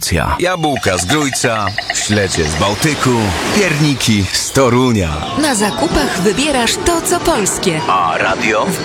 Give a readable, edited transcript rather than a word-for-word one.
promocja. Jabłka z Grójca, śledzie z Bałtyku, pierniki z Torunia. Na zakupach wybierasz to, co polskie. A radio?